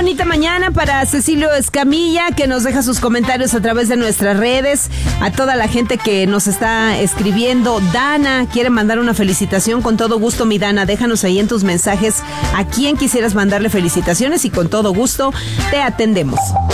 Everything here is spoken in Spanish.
bonita mañana para Cecilio Escamilla, que nos deja sus comentarios a través de nuestras redes. A toda la gente que nos está escribiendo. Dana quiere mandar una felicitación. Con todo gusto, mi Dana, déjanos ahí en tus mensajes a quién quisieras mandarle felicitaciones y con todo gusto te atendemos.